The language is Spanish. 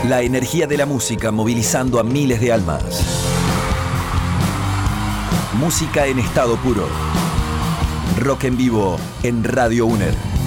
La energía de la música movilizando a miles de almas. Música en estado puro. Rock en vivo en Radio UNER.